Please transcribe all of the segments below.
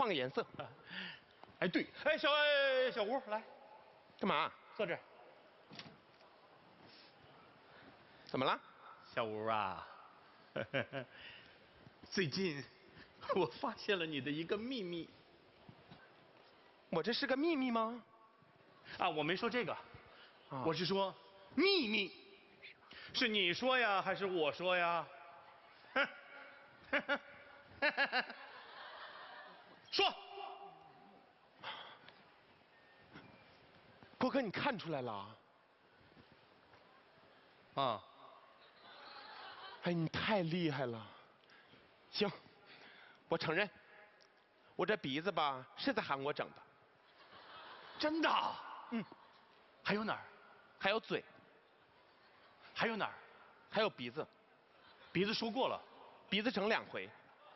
换个颜色。 哎，对，哎，小吴来， 干嘛？ 坐这儿。 怎么了？ 小吴啊，最近我发现了你的一个秘密。 我这是个秘密吗？ 啊，我没说这个， 啊我是说秘密，是你说呀，还是我说呀？说。 郭哥，你看出来了？ 啊， 哎，你太厉害了。行，我承认，我这鼻子吧是在韩国整的。 真的？ 嗯， 还有哪儿？ 还有嘴， 还有哪儿？ 还有鼻子， 鼻子说过了。 鼻子整2回。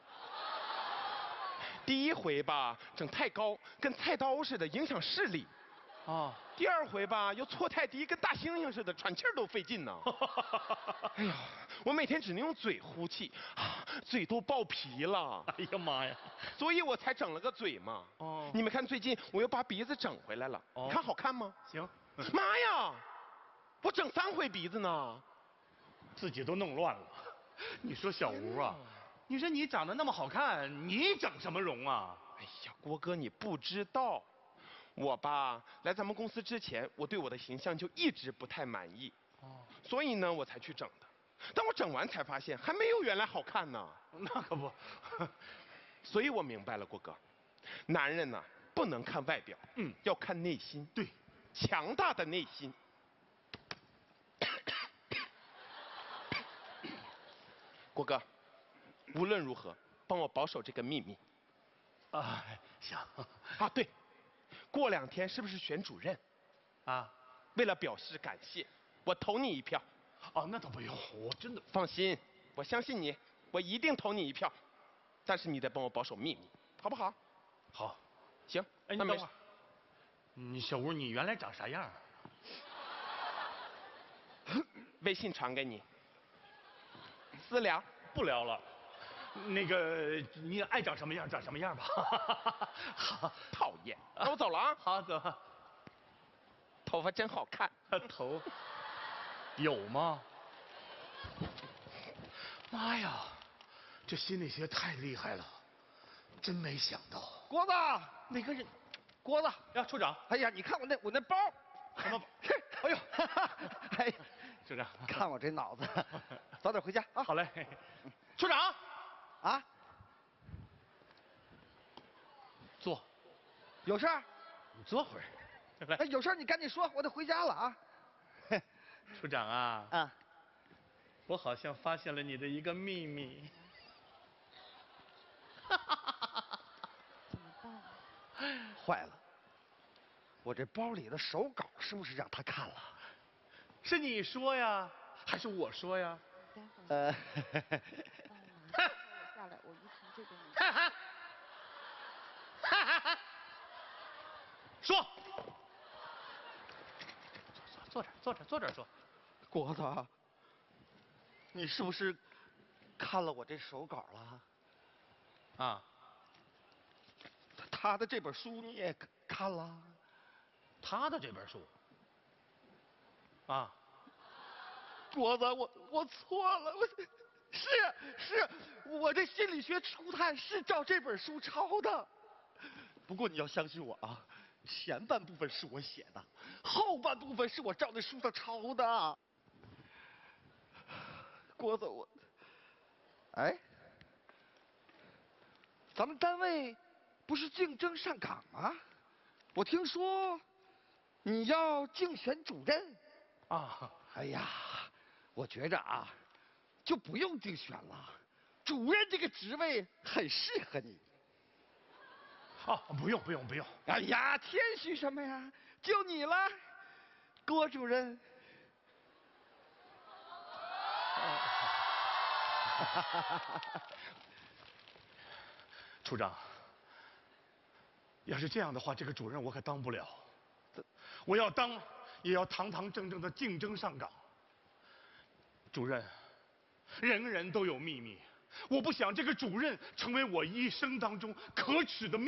第1回吧，整太高，跟菜刀似的，影响视力。 啊， 第2回吧，又错太低，跟大猩猩似的，喘气儿都费劲呢。哎呀，我每天只能用嘴呼气，嘴都爆皮了。 哎呀妈呀！ 所以我才整了个嘴嘛。 哦你们看，最近我又把鼻子整回来了， 哦你看好看吗？ 行， 妈呀，我整3回鼻子呢。 自己都弄乱了。你说小吴啊，你说你长得那么好看，你整什么容啊？ 哎呀，郭哥，你不知道，我吧来咱们公司之前，我对我的形象就一直不太满意。 哦， 所以呢，我才去整的。但我整完才发现，还没有原来好看呢。 那可不。 所以我明白了，郭哥，男人呢不能看外表，要看内心。 对， 强大的内心。郭哥，无论如何，帮我保守这个秘密。 啊，行。 啊，对，过2天是不是选主任？ 啊， 为了表示感谢，我投你1票。 哦，那倒不用，我真的。 放心，我相信你，我一定投你1票。但是你得帮我保守秘密，好不好？ 好。 行， 哎，你等会儿。你小吴，你原来长啥样啊？ 微信传给你，私聊。 不聊了。那个，你爱长什么样长什么样吧。好， 讨厌，那我走了啊。 好，走。 头发真好看。 头有吗？妈呀，这心理学太厉害了，真没想到。 郭子， 哪个人？ 郭子， 呀，处长。 哎呀，你看我那包， 什么？ 哎呦，哎呀， 处长， 看我这脑子，早点回家啊。 好嘞。处长， 啊， 坐。 有事儿？ 你坐会儿。来哎，，有事儿你赶紧说，我得回家了啊。 处长啊， 啊， 我好像发现了你的一个秘密。 怎么办？ 坏了，我这包里的手稿是不是让他看了？ 是你说呀，还是我说呀？ 待会儿呃， 我下来，我一从这边。 说。坐这儿，坐这儿，坐这儿说。 郭子，你是不是看了我这手稿了？ 啊， 他的这本书你也看了？ 他的这本书。啊， 郭子，我错了，是，我这心理学初探是照这本书抄的。不过你要相信我啊，前半部分是我写的，后半部分是我照那书上抄的。郭子，哎，咱们单位不是竞争上岗吗？我听说你要竞选主任。 啊， 哎呀，我觉着啊，就不用竞选了，主任这个职位很适合你。 哦，不用，不用，不用。 哎呀，谦虚什么呀？就你了，郭主任。 处长，要是这样的话，这个主任我可当不了。我要当，也要堂堂正正的竞争上岗。主任，人人都有秘密，我不想这个主任成为我一生当中可耻的秘密。